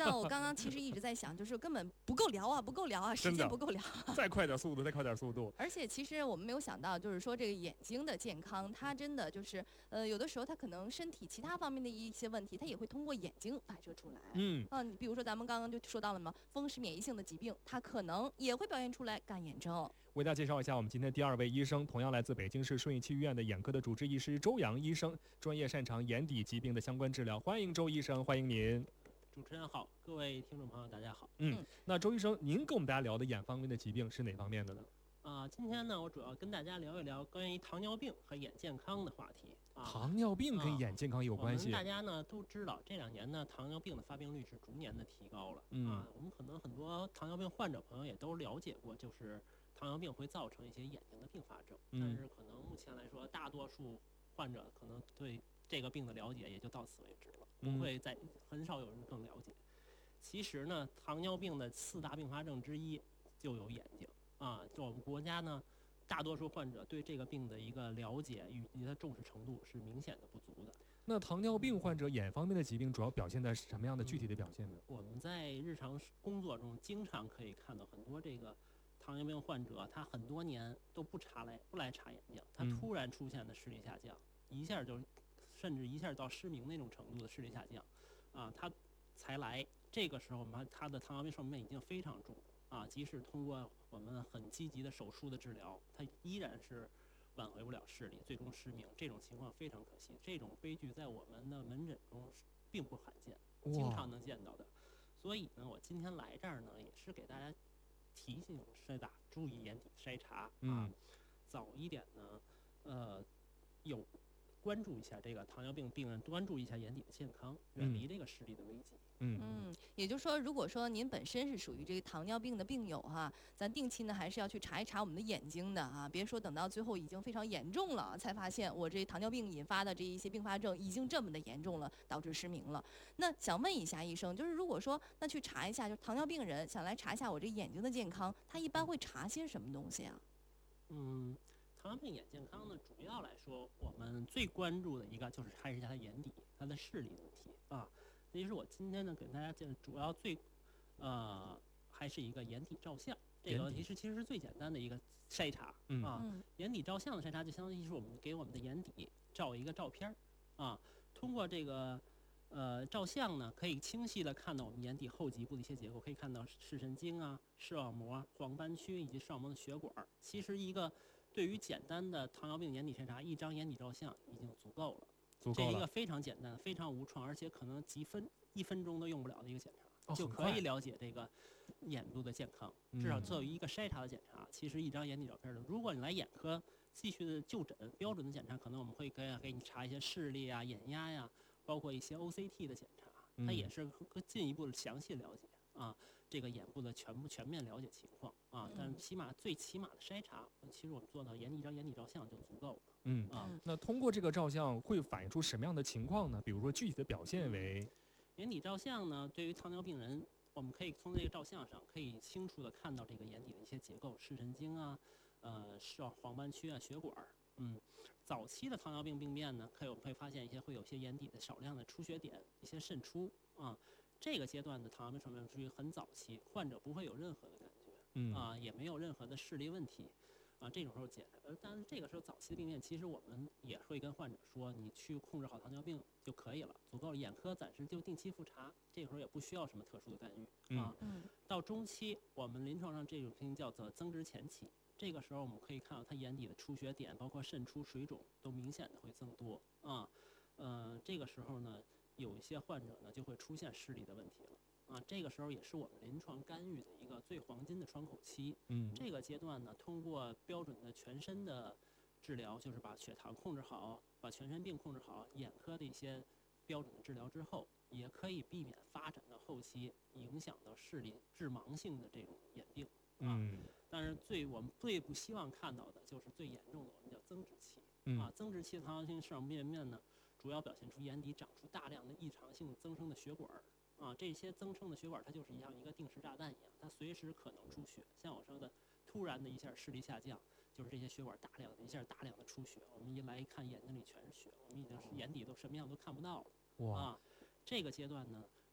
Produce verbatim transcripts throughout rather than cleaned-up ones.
呢，我刚刚其实一直在想，就是根本不够聊啊，不够聊啊，时间不够聊、啊。 再快点速度，再快点速度。 而且其实我们没有想到，就是说这个眼睛的健康，它真的就是呃，有的时候它可能身体其他方面的一些问题，它也会通过眼睛反射出来。 嗯啊，你比如说咱们刚刚就说到了嘛，风湿免疫性的疾病，它可能也会表现出来干眼症。 为大家介绍一下我们今天第二位医生，同样来自北京市顺义区医院的眼科的主治医师周洋医生，专业擅长眼底疾病的相关治疗。欢迎周医生，欢迎您。 主持人好，各位听众朋友大家好。 嗯，那周医生，您跟我们大家聊的眼方面的疾病是哪方面的呢？ 啊、呃，今天呢，我主要跟大家聊一聊关于糖尿病和眼健康的话题。啊， 糖尿病跟眼健康有关系。 啊、大家呢都知道，这两年呢，糖尿病的发病率是逐年的提高了。 嗯啊，我们可能很多糖尿病患者朋友也都了解过，就是糖尿病会造成一些眼睛的并发症， 嗯、 但是可能目前来说，大多数患者可能对这个病的了解也就到此为止了，不会再很少有人更了解。其实呢，糖尿病的四大并发症之一就有眼睛啊。就我们国家呢，大多数患者对这个病的一个了解以及它重视程度是明显的不足的。 那糖尿病患者眼方面的疾病主要表现在什么样的具体的表现呢？ 嗯、我们在日常工作中经常可以看到很多这个糖尿病患者，他很多年都不查来不来查眼睛，他突然出现的视力下降，嗯、一下就甚至一下到失明那种程度的视力下降，啊，他才来。这个时候，我们他的糖尿病寿命已经非常重啊，即使通过我们很积极的手术的治疗，他依然是挽回不了视力，最终失明。这种情况非常可惜，这种悲剧在我们的门诊中并不罕见，经常能见到的。所以呢，我今天来这儿呢，也是给大家提醒筛打，注意眼底筛查啊， 嗯、 早一点呢，呃，有。关注一下这个糖尿病病人，关注一下眼底的健康，远离这个视力的危机。 嗯嗯，也就是说，如果说您本身是属于这个糖尿病的病友哈，咱定期呢还是要去查一查我们的眼睛的啊，别说等到最后已经非常严重了，才发现我这糖尿病引发的这一些并发症已经这么的严重了，导致失明了。那想问一下医生，就是如果说那去查一下，就是糖尿病人想来查一下我这眼睛的健康，他一般会查些什么东西啊？ 嗯。糖尿病眼健康呢，主要来说，我们最关注的一个就是还是他眼底、他的视力问题啊。这就是我今天呢给大家讲主要最，呃，还是一个眼底照相这个问题是其实是最简单的一个筛查啊。 嗯、 眼底照相的筛查就相当于是我们给我们的眼底照一个照片啊，通过这个呃照相呢，可以清晰的看到我们眼底后极部的一些结构，可以看到视神经啊、视网膜、黄斑区以及视网膜的血管。其实一个对于简单的糖尿病眼底筛查，一张眼底照相已经足够了。 足够了。 这是一个非常简单、非常无创，而且可能几分一分钟都用不了的一个检查， 哦、 就可以了解这个眼部的健康。 嗯、 至少作为一个筛查的检查，其实一张眼底照片的，如果你来眼科继续的就诊，标准的检查，可能我们会给给你查一些视力啊、眼压呀、啊，包括一些 O C T 的检查，它也是进一步的详细了解。啊，这个眼部的全部全面了解情况啊，但是起码最起码的筛查，其实我们做到眼底一张眼底照相就足够了。 嗯啊， 那通过这个照相会反映出什么样的情况呢？比如说具体的表现为， 眼底照相呢，对于糖尿病人，我们可以从这个照相上可以清楚的看到这个眼底的一些结构，视神经啊，呃，视黄斑区啊，血管。嗯，早期的糖尿病病变呢，可以我们会发现一些会有些眼底的少量的出血点，一些渗出啊。这个阶段的糖尿病寿命属于很早期，患者不会有任何的感觉， 嗯啊，也没有任何的视力问题，啊，这种时候检查，呃，但是这个时候早期的病变，其实我们也会跟患者说，你去控制好糖尿病就可以了，足够了。眼科暂时就定期复查，这个时候也不需要什么特殊的干预啊。 嗯， 到中期，我们临床上这种病叫做增殖前期，这个时候我们可以看到他眼底的出血点，包括渗出、水肿都明显的会增多啊，呃，这个时候呢。有一些患者呢就会出现视力的问题了啊，这个时候也是我们临床干预的一个最黄金的窗口期。 嗯， 这个阶段呢，通过标准的全身的治疗，就是把血糖控制好，把全身病控制好，眼科的一些标准的治疗之后，也可以避免发展到后期影响到视力致盲性的这种眼病啊。 嗯， 但是最我们最不希望看到的就是最严重的，我们叫增殖期。 嗯、 啊，增殖期糖尿病视网膜面呢，主要表现出眼底长出大量的异常性增生的血管儿啊，这些增生的血管它就是像一个定时炸弹一样，它随时可能出血。像我说的，突然的一下视力下降，就是这些血管大量的一下大量的出血，我们一来一看眼睛里全是血，我们已经是眼底都什么样都看不到了。 哇， 啊，这个阶段呢，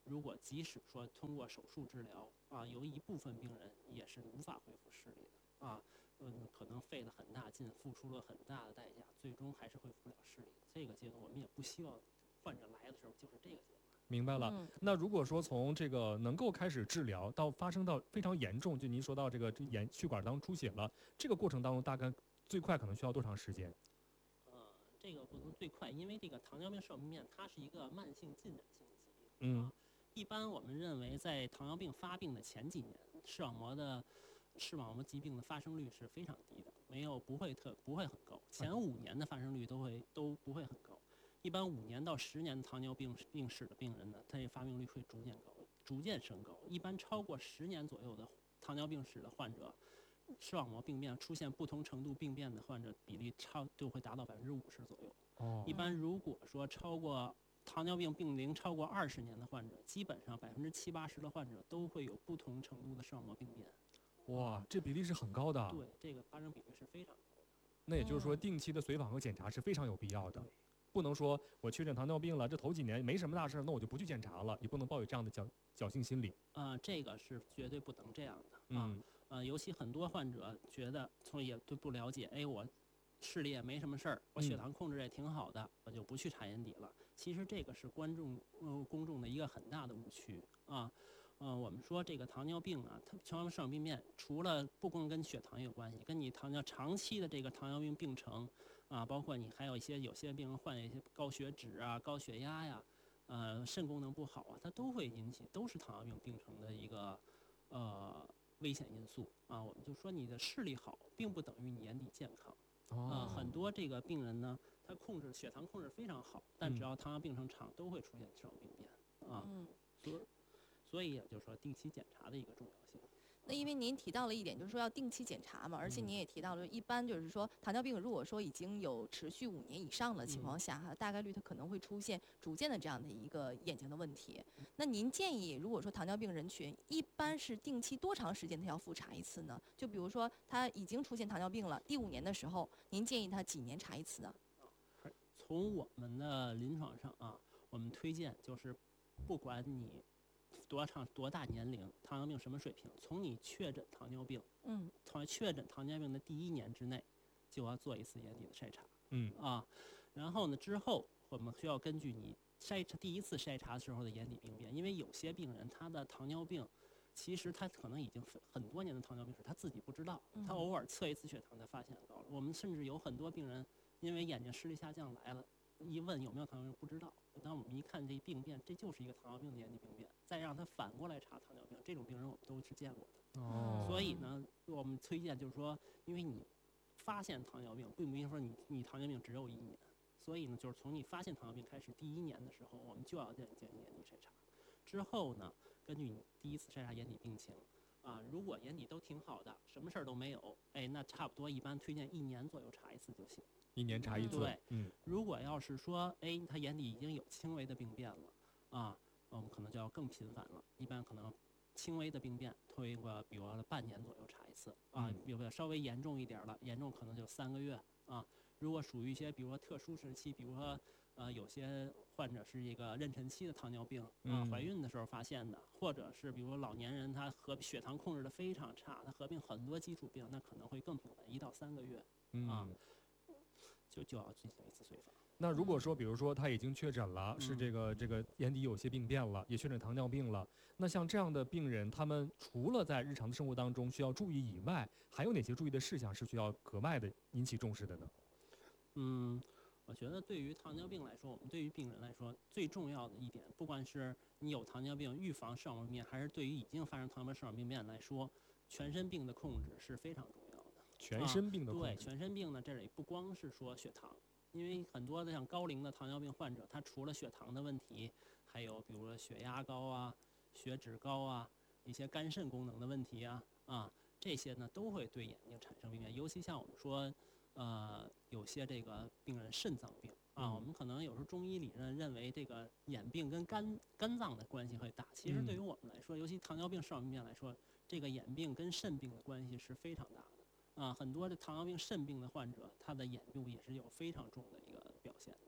如果即使说通过手术治疗啊，有一部分病人也是无法恢复视力的啊，嗯，可能费了很大劲，付出了很大的代价，最终还是恢复不了视力。这个阶段我们也不希望患者来的时候就是这个阶段。 明白了。 嗯那如果说从这个能够开始治疗到发生到非常严重，就您说到这个这眼血管当中出血了，这个过程当中大概最快可能需要多长时间？ 呃，这个不能最快，因为这个糖尿病视网膜病变它是一个慢性进展性的疾病。 嗯啊，一般我们认为在糖尿病发病的前几年，视网膜的视网膜疾病的发生率是非常低的，没有不会特不会很高，前五年的发生率都会都不会很高。一般五年到十年的糖尿病病史的病人呢，他这发病率会逐渐高，逐渐升高。一般超过十年左右的糖尿病史的患者，视网膜病变出现不同程度病变的患者比例超就会达到百分之五十左右。 哦一般如果说超过糖尿病病龄超过二十年的患者，基本上百分之七八十的患者都会有不同程度的视网膜病变。 哇，这比例是很高的。 对，这个发生比例是非常高的。 那也就是说， 嗯定期的随访和检查是非常有必要的对。 不能说我确诊糖尿病了，这头几年没什么大事儿，那我就不去检查了，也不能抱有这样的侥侥幸心理。 呃，这个是绝对不能这样的啊。 嗯呃，尤其很多患者觉得从也对不了解，哎，我视力也没什么事儿，我血嗯糖控制也挺好的，我就不去查眼底了。其实这个是观众呃公众的一个很大的误区啊。呃，我们说这个糖尿病啊，它糖尿病视网膜病变除了不光跟血糖有关系，跟你糖尿长期的这个糖尿病病程啊，包括你还有一些有些病人患有一些高血脂啊、高血压呀，呃，肾功能不好啊，它都会引起，都是糖尿病病程的一个呃危险因素啊。我们就说你的视力好，并不等于你眼底健康。呃， 哦很多这个病人呢，他控制血糖控制非常好，但只嗯要糖尿病程长，都会出现视网膜病变啊。 嗯。 所所以也就是说，定期检查的一个重要性。 那因为您提到了一点，就是说要定期检查嘛，而且嗯您也提到了，一般就是说糖尿病如果说已经有持续五年以上的情况下哈，大概率它可能会出现逐渐的这样的一个眼睛的问题。那您建议，如果说糖尿病人群一般是定期多长时间他要复查一次呢？就比如说他已经出现糖尿病了，第五年的时候，您建议他几年查一次呢？ 从我们的临床上啊，我们推荐就是，不管你多长多大年龄，糖尿病什么水平，从你确诊糖尿病， 嗯从确诊糖尿病的第一年之内，就要做一次眼底的筛查嗯啊。然后呢，之后我们需要根据你筛查第一次筛查时候的眼底病变，因为有些病人他的糖尿病，其实他可能已经很很多年的糖尿病史，他自己不知道，他嗯偶尔测一次血糖才发现高了。我们甚至有很多病人因为眼睛视力下降来了，一问有没有糖尿病不知道，当我们一看这病变，这就是一个糖尿病的眼底病变，再让他反过来查糖尿病，这种病人我们都是见过的。 哦， 所以呢，我们推荐就是说，因为你发现糖尿病，并不是说你你糖尿病只有一年，所以呢，就是从你发现糖尿病开始，第一年的时候，我们就要进进行眼底筛查。之后呢，根据你第一次筛查眼底病情，啊，如果眼底都挺好的，什么事儿都没有，哎，那差不多一般推荐一年左右查一次就行。 一年查一次。 对， 嗯如果要是说，哎，他眼底已经有轻微的病变了，啊，我们可能就要更频繁了。一般可能轻微的病变，推过比如说半年左右查一次，啊嗯， 有没有稍微严重一点儿了，严重可能就三个月啊。如果属于一些比如说特殊时期，比如说呃有些患者是一个妊娠期的糖尿病啊， 嗯怀孕的时候发现的，或者是比如说老年人他合血糖控制的非常差，他合并很多基础病，那可能会更频繁，一到三个月啊嗯。 就就要进行一次随访。 那如果说，比如说他已经确诊了，是嗯这个这个眼底有些病变了，也确诊糖尿病了，那像这样的病人，他们除了在日常的生活当中需要注意以外，还有哪些注意的事项是需要格外的引起重视的呢？ 嗯，我觉得对于糖尿病来说，我们对于病人来说最重要的一点，不管是你有糖尿病预防视网膜病变，还是对于已经发生糖尿病视网膜病变来说，全身病的控制是非常重要的。 全身病的控对， 制。 全身病呢，这里不光是说血糖，因为很多的像高龄的糖尿病患者，他除了血糖的问题，还有比如说血压高啊、血脂高啊、一些肝肾功能的问题啊啊，这些呢都会对眼睛产生病变。尤其像我们说，呃，有些这个病人肾脏病啊， 嗯我们可能有时候中医理论认为这个眼病跟肝肝脏的关系会大，其实对于嗯我们来说，尤其糖尿病视网膜病变来说，这个眼病跟肾病的关系是非常大的。啊，很多的糖尿病肾病的患者，他的眼部也是有非常重的一个表现的。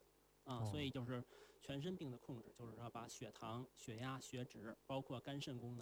啊， 哦所以就是全身病的控制，就是说把血糖、血压、血脂，包括肝肾功能